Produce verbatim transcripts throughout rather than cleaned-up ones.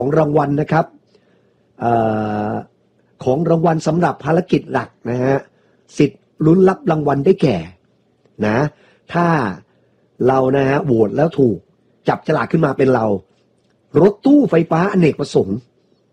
ของรางวัลนะครับอของรางวัลสำหรับภารกิจหลักนะฮะสิทธิ์ลุ้นรับรางวัลได้แก่นะถ้าเรานะฮะโหวตแล้วถูกจับฉลากขึ้นมาเป็นเรารถตู้ไฟฟ้าอเนกประสงค์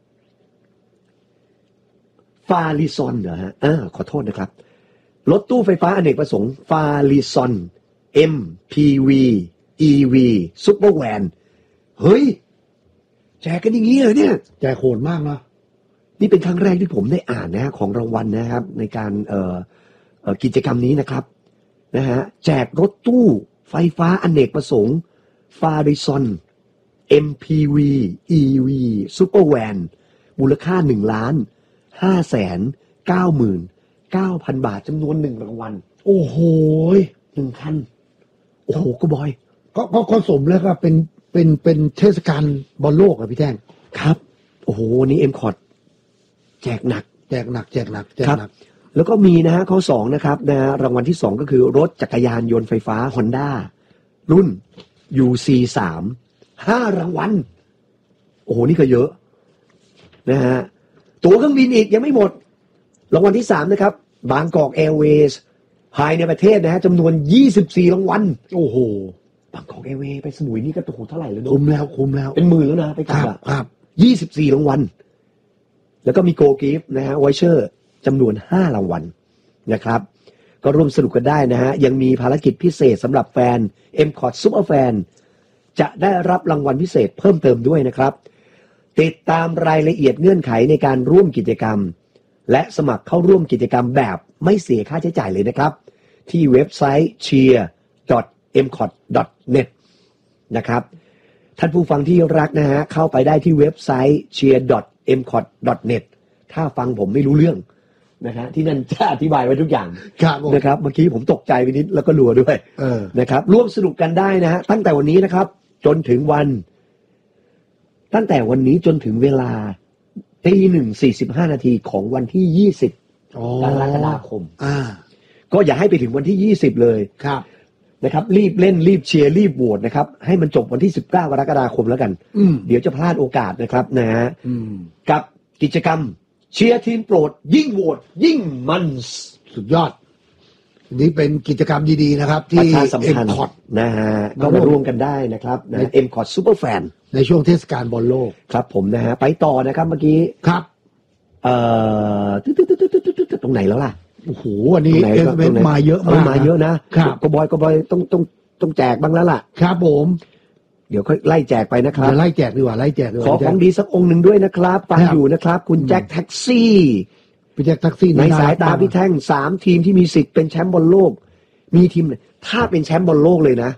ฟาริซอนเหรอฮะอ่าขอโทษนะครับรถตู้ไฟฟ้าอเนกประสงค์ฟาริซอน เอ็ม พี วี อี วี ซุปเปอร์แวนเฮ้ยแจกกันอย่างนี้เลยเนี่ยแจกโหดมากนะนี่เป็นครั้งแรกที่ผมได้อ่านนะของรางวัลนะครับในการเอ่อเอ่อกิจกรรมนี้นะครับนะฮะแจกรถตู้ไฟฟ้าอเนกประสงค์ฟาริซอน เอ็ม พี วี อี วี ซุปเปอร์แวนมูลค่าหนึ่งล้านห้าแสนเก้าหมื่นเก้าพันบาทจำนวนหนึ่งรางวัลโอ้โหหนึ่งคันโอ้โหก็บอยก็ก็ก็สมแล้วก็เป็นเป็นเป็นเทศกาลบอลโลกอ่ะพี่แท่งครับโอ้โหนี่เอ็มคอร์ดแจกหนักแจกหนักแจกหนักแจกหนักแล้วก็มีนะฮะข้อสองนะครับนะรางวัลที่สองก็คือรถจักรยานยนต์ไฟฟ้า Honda รุ่น ยู ซี สาม ห้ารางวัลโอ้โหนี่ก็เยอะนะฮะตั๋วเครื่องบินอีกยังไม่หมดรางวัลที่สามนะครับบางกอกแอร์เวย์สภายในประเทศนะฮะจำนวนยี่สิบสี่รางวัลโอ้โหบางกอกแอร์เวย์ไปสมุยนี่ก็โอ้โหเท่าไหร่แล้วคุ้มแล้วคุ้มแล้วเป็นหมื่นแล้วนะไปกลับครับยี่สิบสี่รางวัลแล้วก็มีโกกิฟต์นะฮะไวเชอร์จำนวนห้ารางวัลนะครับก็ร่วมสนุกกันได้นะฮะยังมีภารกิจพิเศษสำหรับแฟน เอ็ม คอร์ด Super Fan จะได้รับรางวัลพิเศษเพิ่มเติมด้วยนะครับติดตามรายละเอียดเงื่อนไขในการร่วมกิจกรรมและสมัครเข้าร่วมกิจกรรมแบบไม่เสียค่าใช้จ่ายเลยนะครับที่เว็บไซต์ เชียร์ ดอท เอ็ม คอร์ด ดอท เน็ต นะครับท่านผู้ฟังที่รักนะฮะเข้าไปได้ที่เว็บไซต์ เชียร์ ดอท เอ็ม คอร์ด ดอท เน็ต ถ้าฟังผมไม่รู้เรื่องนะฮะที่นั่นจะอธิบายไว้ทุกอย่างนะครับเมื่อกี้ผมตกใจไปนิดแล้วก็รัวด้วยนะครับร่วมสนุกกันได้นะฮะตั้งแต่วันนี้นะครับจนถึงวันตั้งแต่วันนี้จนถึงเวลาตีหนึ่งสี่สิบห้านาทีของวันที่ยี่สิบกรกฎาคมก็อย่าให้ไปถึงวันที่ยี่สิบเลยครับนะครับรีบเล่นรีบเชียร์รีบโหวตนะครับให้มันจบวันที่สิบเก้ากรกฎาคมแล้วกันเดี๋ยวจะพลาดโอกาสนะครับนะฮะกับกิจกรรมเชียร์ทีมโปรดยิ่งโหวตยิ่งมันสุดยอดนี่เป็นกิจกรรมดีๆนะครับที่เอ็ม คอร์ด นะฮะก็มาร่วมกันได้นะครับนะ เอ็ม คอร์ด Super Fan ในช่วงเทศกาลบอลโลกครับผมนะฮะไปต่อนะครับเมื่อกี้ครับเอ่อตรงไหนแล้วล่ะโอ้โหอันนี้เอเวนต์มาเยอะมากมาเยอะนะครับก็บอยก็บอยต้องต้องต้องแจกบ้างแล้วล่ะครับผมเดี๋ยวค่อยไล่แจกไปนะครับเดี๋ยวไล่แจกดีกว่าไล่แจกดีกว่าขอของดีสักองค์หนึ่งด้วยนะครับฟังอยู่นะครับคุณแจ็คแท็กซี่พี่แจ็คแท็กซี่ในสายตาพี่แท่งสามทีมที่มีสิทธิ์เป็นแชมป์บอลโลกมีทีมถ้าเป็นแชมป์บอลโลกเลยนะ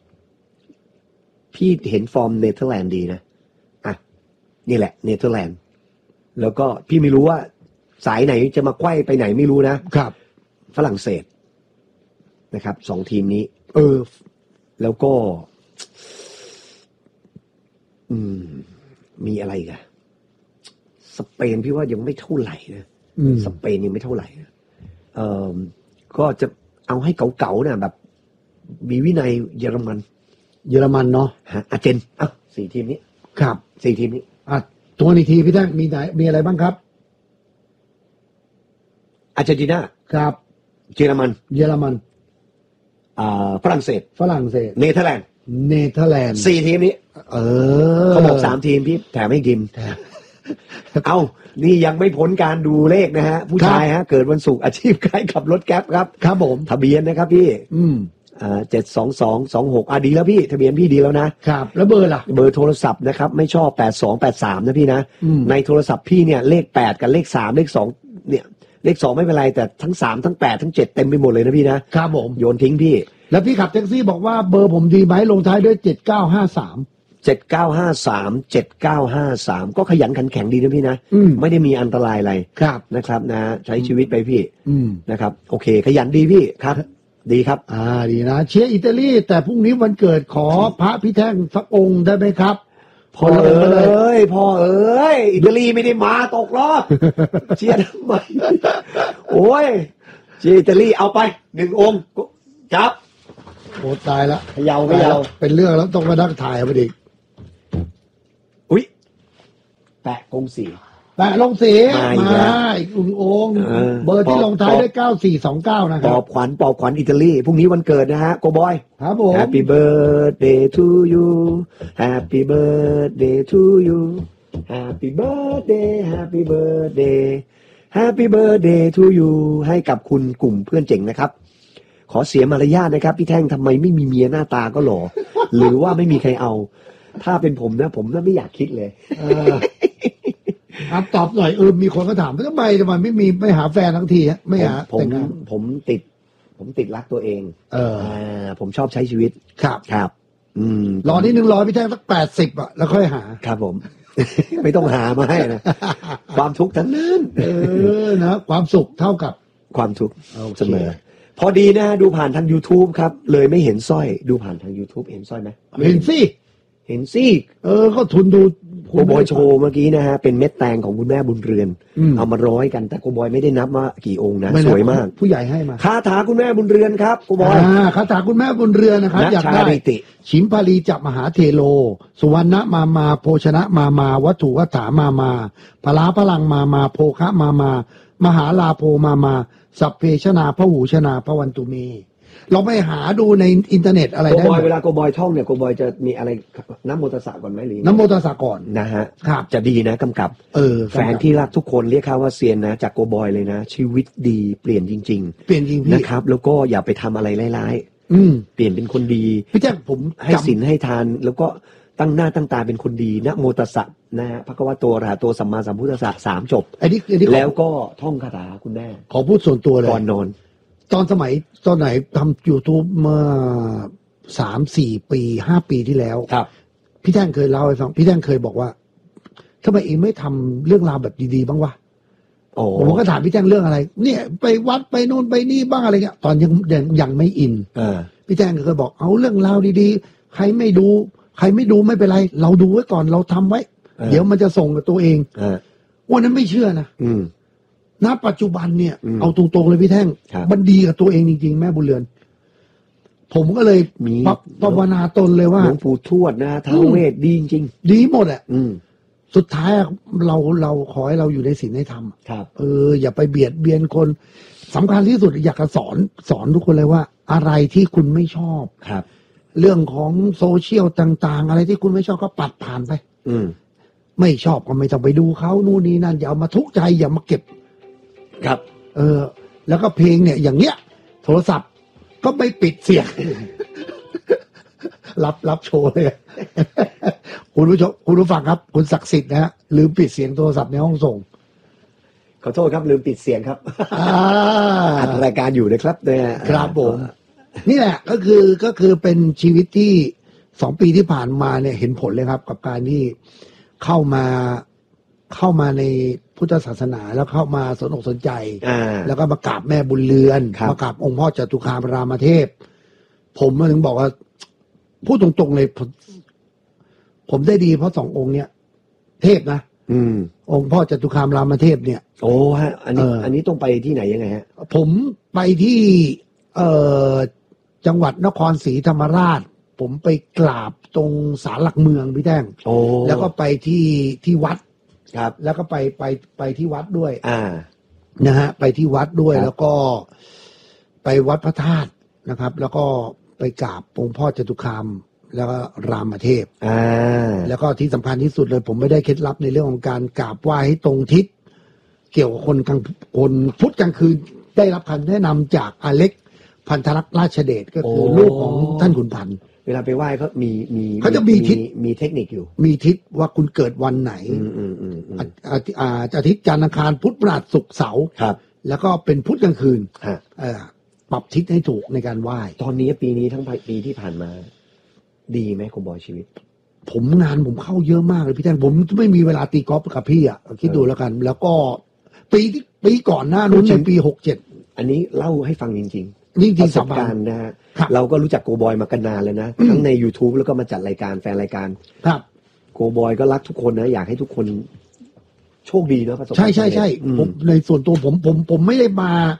พี่เห็นฟอร์มเนเธอร์แลนด์ดีนะอ่ะนี่แหละเนเธอร์แลนด์แล้วก็พี่ไม่รู้ว่าสายไหนจะมาไขว้ไปไหนไม่รู้นะครับฝรั่งเศสนะครับสองทีมนี้เออแล้วก็อืมมีอะไรกันสเปนพี่ว่ายังไม่เท่าไหร่นะสเปนยังไม่เท่าไหร่นะเออก็จะเอาให้เก่าๆนะแบบมีวินัยเยอรมันเยอรมันเนาะฮะอาร์เจนอ่ะสี่ทีมนี้ครับสี่ทีมนี้อ่ะตัวนี้ทีพี่แท่งมีไหนมีอะไรบ้างครับอาร์เจนตินาครับเยอรมันเยอรมันอ่าฝรั่งเศสฝรั่งเศสเนเธอร์แลนด์เนเธอร์แลนด์สี่ทีมนี้เออเขาบอกสามทีมพี่แถมให้ทีมเอ้านี่ยังไม่พ้นการดูเลขนะฮะผู้ชายฮะเกิดวันศุกร์อาชีพขายขับรถแก๊ปครับครับผมทะเบียนนะครับพี่อืมอ่าเจ็ดสองสองสองหกอ่ะดีแล้วพี่ทะเบียนพี่ดีแล้วนะครับแล้วเบอร์ล่ะเบอร์โทรศัพท์นะครับไม่ชอบแปดสองแปดสามนะพี่นะในโทรศัพท์พี่เนี่ยเลขแปดกับเลขสามเลขสองเนี่ยเลขสองไม่เป็นไรแต่ทั้งสามทั้งแปดทั้งเจ็ดเต็มไปหมดเลยนะพี่นะครับผมโยนทิ้งพี่แล้วพี่ขับแท็กซี่บอกว่าเบอร์ผมดีไหมลงท้ายด้วยเจ็ดเก้าห้าสามเจ็ดเก้าห้าสาม เจ็ดเก้าห้าสามก็ขยันขันแข็งดีนะพี่นะไม่ได้มีอันตรายอะไรครับนะครับนะใช้ชีวิตไปพี่อืมนะครับโอเคขยันดีพี่ครับดีครับอ่าดีนะเชียร์อิตาลีแต่พรุ่งนี้วันเกิดขอพระพี่แท่งสักองค์ได้ไหมครับพ่อเอ้ยพ่อเอ้ยอิตาลีไม่ได้มาตกรอบเชียร์ทำไมโอ้ยเชียร์อิตาลีเอาไปหนึ่งองค์ครับโอ้ตายละเขย่าเขย่าเป็นเรื่องแล้วต้องมาดักถ่ายมาดิอุ้ยแปะกงสีแปะลงสีมาอีกแล้วมาอีกอุ่นองค์เออเบอร์ที่ปอบลงท้ายปอบด้วยเก้าสี่สองเก้านะคปรัอบ บขวัญปอบขวัญอิตาลีพรุ่งนี้วันเกิดนะฮะโกบอยครับผม Happy birthday to you Happy birthday to you Happy birthday Happy birthday Happy birthday to you ให้กับคุณกลุ่มเพื่อนเจ๋งนะครับ ขอเสียมารยาทนะครับพี่แท่งทำไมไม่มีเมียหน้าตาก็หล่อ หรือว่าไม่มีใครเอา ถ้าเป็นผมนะผมน่าไม่อยากคิดเลยเอออ่ะตอบหน่อยเออมีคนก็ถามทำไมทำไมไม่มีไม่หาแฟนทั้งทีฮะไม่หาผมแต่งงานผมติด ผมติดรักตัวเองเออาผมชอบใช้ชีวิตครับครับ อืมรอนิดนึงรอพี่แท่งสักแปดสิบอ่ะแล้วค่อยหาครับผม ไม่ต้องหามาให้นะ ความทุกข์ทั้งนั้นเออนะความสุขเท่ากับความทุกข์โอเคเสมอ พอดีนะดูผ่านทาง YouTube ครับ เลยไม่เห็นสร้อย ดูผ่านทาง YouTube เห็นสร้อยไหมเห็นสิเห็นสิเออก็ทุนดูโกบอยโชว์เมื่อกี้นะฮะเป็นเม็ดแตงของคุณแม่บุญเรือนอืมเอามาร้อยกันแต่โกบอยไม่ได้นับว่ากี่องค์นะไนับสวยมากผู้ใหญ่ให้มาคาถาคุณแม่บุญเรือนครับโกบอยอ่าคาถาคุณแม่บนเรือนะครับณอยากชาได้ริติชิมพาลีจับมหาเทโล สุวรรณมามาโภชนะมามาวัตถุวัฏฐามามาพลาพลังมามาโภคะมามา มหาลาโภมามาสัพเพชนาพหูชนาพวันตุเมเราไปหาดูในอินเทอร์เน็ตอะไรโกได้บหอยมเวดลาโกบอยท่องเนี่ยโกบอยจะมีอะไรน้ำโมตัสสะก่อนไหมหรือน้ำโมตัสสะก่อนนะฮะครับจะดีนะกำกับเออแฟนที่รักทุกคนเรียกเขาว่าเซียนนะจากโกบอยเลยนะ ชีวิตดีเปลี่ยนจริงเปลี่ยนจริงๆพี่นะครับ แล้วก็อย่าไปทำอะไรร้ายอืมๆ เปลี่ยนเป็นคนดีพี่แจ๊คผมให้จำศีลให้ทาน แล้วก็ตั้งหน้าตั้งตาเป็นคนดีนะโมตัสสะนะฮะพระกวาโตอะระหะโตสัมมาสัมพุทธัสสะสามจบอันนี้อันนี้ขอแล้วก็ท่องคาถาคุณแม่ขอพูดส่วนตัวเลยก่อนนอนตอนสมัยตอนไหนทำ YouTube เมื่อสามสี่ปีห้าปีที่แล้วครับพี่แท่งเคยเล่าให้ฟังพี่แท่งเคยบอกว่าทำไมเองไม่ทำเรื่องราวแบบดีๆบ้างวะโอ้ผมก็ถามพี่แท่งเรื่องอะไร เนี่ยไปวัดไปนู่นไปนี่บ้างอะไรเงี้ยตอนยังยังยังไม่อินเออพี่แท่งก็เคยบอกเอาเรื่องราวดีๆ ใครไม่ดู ใครไม่ดูไม่เป็นไร เราดูไว้ก่อนเราทำไว้เออเดี๋ยวมันจะส่งกับตัวเองเออวันนั้นไม่เชื่อนะอืมณปัจจุบันเนี่ยอืมเอาตรงๆเลยพี่แท่งครับมันดีกับตัวเองจริงๆ แม่บุญเรือน ผมก็เลยมีปรับภาวนาตนเลยว่าหลวงปู่ทวดนะท้าวเวทดีจริงดีหมดอ่ะๆอืมสุดท้ายอะเราเราขอให้เราอยู่ในศีลในธรรมครับเอออย่าไปเบียดเบียนคนสำคัญที่สุดอยากจะสอนสอนทุกคนเลยว่า อะไรที่คุณไม่ชอบครับเรื่องของโซเชียลต่าง ๆ อะไรที่คุณไม่ชอบก็ปัดผ่านไปอืมไม่ชอบก็ไม่ต้องไปดูเขานู่นนี่นั่นอย่าเอามาทุกข์ใจอย่ามาเก็บครับเออ แล้วก็เพลงเนี่ย อย่างเงี้ย โทรศัพท์ก็ไม่ปิดเสียง รับรับโชว์เลย คุณผู้ชมคุณผู้ฟังครับ คุณศักดิ์สิทธิ์นะฮะลืมปิดเสียงโทรศัพท์ในห้องส่งขอโทษครับลืมปิดเสียงครับอ่าอัดรายการอยู่นะครับเนี่ยครับผม นี่แหละก็คือก็คือเป็นชีวิตที่สองปีที่ผ่านมาเนี่ยเห็นผลเลยครับ กับการที่เข้ามาเข้ามาในพุทธศาสนาแล้วเข้ามาสนอกสนใจอ่าแล้วก็มากราบแม่บุญเรือนครับมากราบองค์พ่อจตุคามรามเทพ ผมถึงบอกว่า พูดตรงๆเลยผมผมได้ดีเพราะสององค์เนี้ยเทพนะอืมองค์พ่อจตุคามรามเทพเนี่ยโอ้ฮะ อันนี้เอออัอันนี้ต้องไปที่ไหนยังไงฮะผมไปที่เอ่อจังหวัดนครศรีธรรมราช ผมไปกราบตรงศาลหลักเมืองพี่แท่งโอ้แล้วก็ไปที่ที่วัดครับแล้วก็ไปไปไปที่วัดด้วยอ่านะฮะ ไปที่วัดด้วยครับแล้วก็ไปวัดพระธาตุนะครับ แล้วก็ไปกราบองค์พ่อจตุคามแล้วก็รามเทพอ่าแล้วก็ที่สำคัญที่สุดเลย ผมไม่ได้เคล็ดลับในเรื่องของการกราบไหว้ให้ตรงทิศ เกี่ยวกับคนกลางคนพุธกลางคืนได้รับคำแนะนำจากอาเล็กพันธรักษ์ราชเดชก็คือโอ้ลูกของท่านขุนพันธ์เวลาไปไหว้เขามีมีเขาจะมีทิศมีเทคนิคอยู่มีทิศว่าคุณเกิดวันไหนอืมอืมอืมอืมอาอาอาอาทิตย์จันทร์อังคารพุธพฤหัสศุกร์เสาร์ครับแล้วก็เป็นพุธกลางคืนฮะเอ่อปรับทิศให้ถูกในการไหว้ตอนนี้ปีนี้ทั้งปีที่ผ่านมา ดีไหมคุณบอยชีวิตผมงานผมเข้าเยอะมากเลยพี่แท่งผมไม่มีเวลาตีกอล์ฟกับพี่อ่ะคิดดูแล้วกัน แล้วก็ปีที่ปีก่อนหน้านู้นในปีหกเจ็ดอันนี้เล่าให้ฟังจริงจริงๆจปริงระสสาบบาการนณ์นะฮะครับเราก็รู้จักโกบอยมากันนานแล้วนะ ทั้งใน YouTube แล้วก็มาจัดรายการแฟนรายการครับโกบอยก็รักทุกคนนะ อยากให้ทุกคนโชคดีเนาะประสบความใช่ใช่ใช่สำเร็จอืมผมในส่วนตัวผมผมผมไม่ได้มา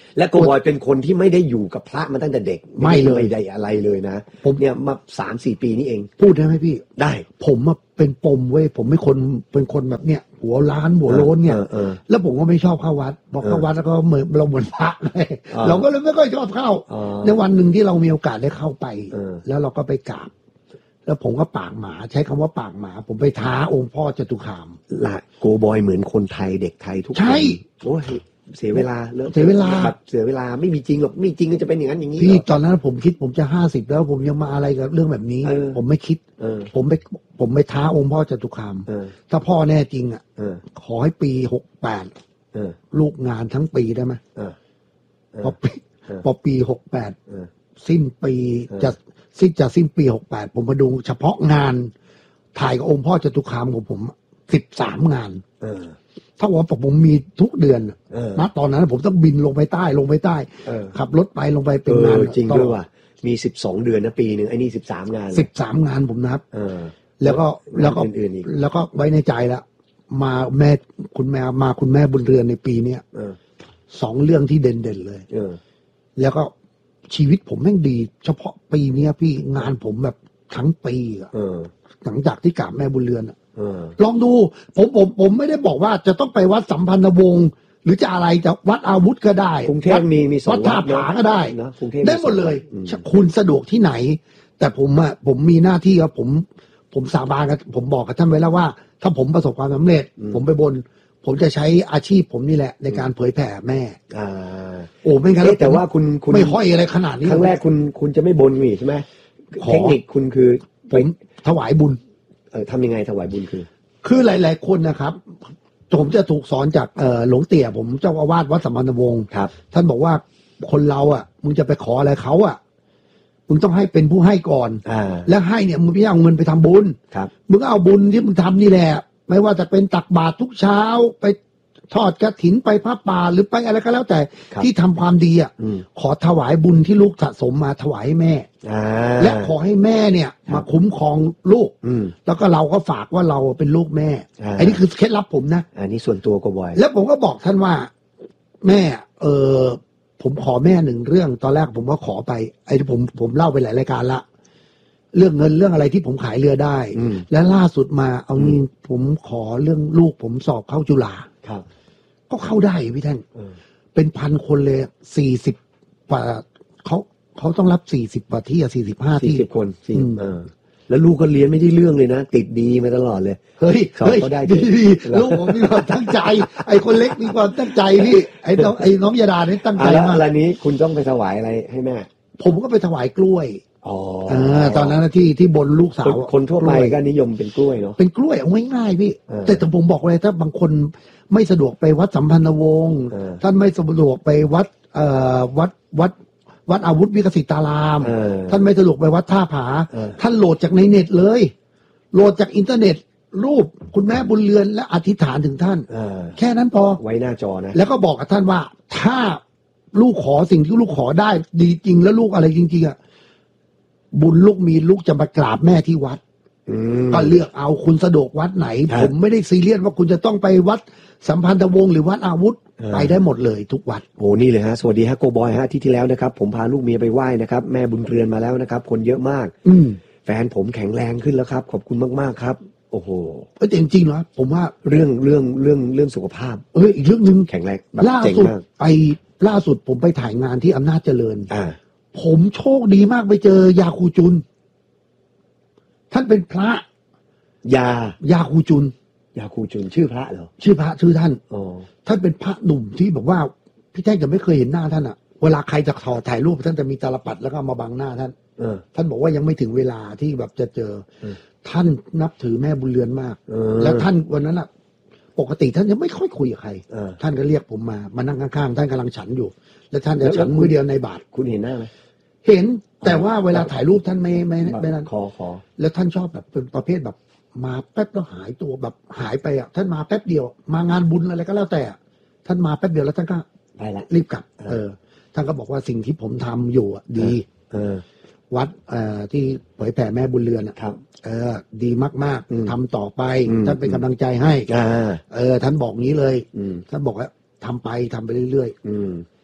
และโกบอยเป็นคนที่ไม่ได้อยู่กับพระมาตั้งแต่เด็กไม่เลยไม่ได้อะไรเลยนะผมเนี่ยมาสามสี่ปีนี้เองพูดได้ไหมพี่ได้ผมอะเป็นปมเว้ยผมเป็นคนเป็นคนแบบเนี้ยหัวล้านหัวโล้นเนี่ยออออแล้วผมก็ไม่ชอบเข้าวัดพอเข้าวัดแล้วก็เหมือนเราเหมือนพระเลยอ่าเราก็เลยไม่ค่อยชอบเข้าอ๋อในวันหนึ่งที่เรามีโอกาสได้เข้าไปเออแล้วเราก็ไปกราบ แล้วผมก็ปากหมาใช้คำว่าปากหมา ผมไปท้าองค์พ่อจตุคามละโกบอยเหมือนคนไทยเด็กไทยทุกคนใช่โอ้ยเสียเวลาเลอะเสียเวลาแบบเสียเวลาไม่มีจริงหรอกไม่จริงก็จะเป็นอย่างนั้นอย่างนี้พี่หรอกตอนนั้นผมคิดผมจะห้าสิบแล้วผมยังมาอะไรกับเรื่องแบบนี้เออผมไม่คิดเออผมไปผมไปท้าองค์พ่อจตุคามเออถ้าพ่อแน่จริงอ่ะเออขอให้ปีหกแปดเออลูกงานทั้งปีได้ไหมเออเออพอปีเออพอปีหกแปดเออสิ้นปีเออจะสิ้นจะสิ้นปีหกแปดผมมาดูเฉพาะงาน ถ่ายกับองค์พ่อจตุคามของผมสิบสามงานเออถ้าว่าผมมีทุกเดือนเออณตอนนั้นผมต้องบินลงไปใต้ลงไปใต้เออขับรถไปลงไปเป็นเอองานจริงด้วยว่ะมีสิบสองเดือนนะปีหนึ่งไอ้นี่สิบสามงานสิบสามงานผมนับเออแล้วก็แล้วก็อื่นๆอีกแล้วก็ไว้ในใจแล้วมาแม่คุณแม่มาคุณแม่บุญเรือนในปีเนี้ยเออสองเรื่องที่เด่นๆเลยเออแล้วก็ชีวิตผมแม่งดี เฉพาะปีเนี้ยพี่งานผมแบบทั้งปีอะเออหลังจากที่กราบแม่บุญเรือนอะเออลองดูผมผมผมไม่ได้บอกว่าจะต้องไปวัดสัมพันธวงศ์หรือจะอะไรจะวัดอาวุธก็ได้กรุงเทพมีมีสองวัดท่าผาก็ได้เนอะกรุงเทพได้หมดเลยอืมคุณสะดวกที่ไหน แต่ผมอะผมมีหน้าที่ว่าผม ผมสาบานกับผมบอกกับท่านไว้แล้วว่า ถ้าผมประสบความสำเร็จ ผมไปบน ผมจะใช้อาชีพผมนี่แหละในการเผยแผ่แม่อ่าโอ้ไม่งั้นเอ๊ะแต่ว่าคุณคุณไม่ห้อยอะไรขนาดนี้ครั้งแรกคุณคุณจะไม่บนนี่ใช่ไหมขอเทคนิคคุณคือผมถวายบุญเออทำยังไงถวายบุญคือคือหลาย ๆ คนนะครับ ผมจะถูกสอนจากเอ่อหลวงเตี่ยผมเจ้าอาวาสวัดสัมพันธวงศ์ครับท่านบอกว่าคนเราอ่ะ มึงจะไปขออะไรเขาอ่ะ มึงต้องให้เป็นผู้ให้ก่อนอ่าแล้วให้เนี่ยมึงไม่เอาเงินไปทำบุญครับมึงเอาบุญที่มึงทำนี่แหละ ไม่ว่าจะเป็นตักบาตรทุกเช้า ไปทอดกฐินไปพระป่าหรือไปอะไรก็แล้วแต่ครับที่ทำความดีอ่ะอืมขอถวายบุญที่ลูกสะสมมาถวายให้แม่อ่าและขอให้แม่เนี่ย มาคุ้มครองลูกอืมแล้วก็เราก็ฝากว่าเราเป็นลูกแม่อ่าอันนี้คือเคล็ดลับผมนะอันนี้ส่วนตัวก็บ่อยแล้วผมก็บอกท่านว่า แม่ เออผมขอแม่หนึ่งเรื่อง ตอนแรกผมก็ขอไป ไอ้ที่ผมผมเล่าไปหลายรายการละ เรื่องเงินเรื่องอะไรที่ผมขายเรือได้อืมและล่าสุดมาเอานี่ผมขอเรื่องลูกผมสอบเข้าจุฬาครับก็เข้าได้พี่ท่านเออเป็นพันคนเลยสี่สิบกว่าเขาเขาต้องรับสี่สิบกว่าที่สี่สิบห้าสี่ที่สิบคนสี่อืมเออ แล้วลูกก็เรียนไม่ได้เรื่องเลยนะ ติดดีมาตลอดเลยเฮ้ยสอบเฮ้ยเขาได้ดีดีลูกผมมีความตั้งใจ ไอ้คนเล็กมีความตั้งใจพี่ไอ้น้องไอ้น้องยาดาเนี่ยตั้งอ่ะใจแล้วมากอะไรนี้คุณต้องไปถวายอะไรให้แม่ผมก็ไปถวายกล้วยอ๋อเออตอนนั้นนะที่ที่บนลูกสาคนวคนทั่วไปกล้ยก็นิยมเป็นกล้วยเนาะเป็นกล้วยเอาง่ายๆพี่เออแต่แต่ผมบอกเลยถ้าบางคนไม่สะดวกไปวัดสัมพันธวงศ์เออท่านไม่สะดวกไปวัดเอ่อวัดวัดวัดอาวุธวิกสิตารามเออท่านไม่สะดวกไปวัดท่าผาเออท่านโหลดจากในเน็ตเลย โหลดจากอินเทอร์เน็ต รูปคุณแม่บุญเรือนและอธิษฐานถึงท่านเออแค่นั้นพอไว้หน้าจอนะแล้วก็บอกกับท่านว่า ถ้าลูกขอสิ่งที่ลูกขอได้ดีจริงแล้วลูกอะไรจริงๆอ่ะบุญลูกมีลูกจะมากราบแม่ที่วัดอืมก็เลือกเอาคุณสะดวกวัดไหนครับผมไม่ได้ซีเรียสว่าคุณจะต้องไปวัดสัมพันธวงศ์หรือวัดอาวุธเออไปได้หมดเลยทุกวัดโอ้นี่เลยฮะ สวัสดีฮะโกบอยฮะที่ที่แล้วนะครับ ผมพาลูกเมียไปไหว้นะครับ แม่บุญเรือนมาแล้วนะครับ คนเยอะมากอืมแฟนผมแข็งแรงขึ้นแล้วครับ ขอบคุณมากๆครับ โอ้โหเอ้ยแต่จริงๆนะผมว่าเรื่องเรื่องเรื่องเรื่องสุขภาพเอ้ยอีกเรื่องหนึ่งแข็งแรงแบบล่าเจ๋งสุดมากไปล่าสุดผมไปถ่ายงานที่อำนาจเจริญอ่าผมโชคดีมากไปเจอยาคูจุน ท่านเป็นพระยายาคูจุนยาคูจุนชื่อพระเหรอชื่อพระชื่อท่านอ๋อท่านเป็นพระหนุ่มที่แบบว่าพี่แจ้งจะไม่เคยเห็นหน้าท่านอะเวลาใครจะขอถ่ายรูปท่านจะมีตาลปัดแล้วก็เอามาบังหน้าท่านเออท่านบอกว่ายังไม่ถึงเวลาที่แบบจะเจอเออท่านนับถือแม่บุญเรือนมากเออแล้วท่านวันนั้นอะปกติท่านยังไม่ค่อยคุยกับใครเออท่านก็เรียกผมมามานั่งข้างๆท่านกำลังฉันอยู่ แล้วท่านจะแล้วฉันแล้วคุณมือเดียวในบาทคุณเห็นหน้าไหมเห็น แต่ว่าเวลาถ่ายรูปท่านไม่ไม่ไม่ไม่นั้นขอขอแล้วท่านชอบแบบเป็นประเภทแบบ มาแป๊บแล้วหายตัวแบบหายไปอ่ะท่านมาแป๊บเดียว มางานบุญอะไรก็แล้วแต่อะท่านมาแป๊บเดียวแล้วท่านก็ไปละรีบกลับเออเออ ท่านก็บอกว่าสิ่งที่ผมทำอยู่อะดีเออวัดเอ่อที่เผยแผ่แม่บุญเรือนอะครับเออ ดีมากอืมๆทำต่อไปอืมท่านเป็นกำลังใจให้อ่าเออ ท่านบอกงี้เลยอืมท่านบอกว่าทำไปทำไปเรื่อยอืม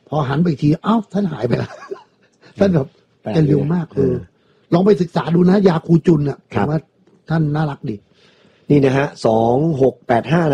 พอหันไปอีกทีเอ้าท่านหายไปแล้ว ท่านแบบแปลกแกเร็วมากเอเอออลองไปศึกษาดูนะ ยาคูจุนอ่ะผครัมบว่าท่านน่ารักดีนี่นะฮะสองหกแปดห้า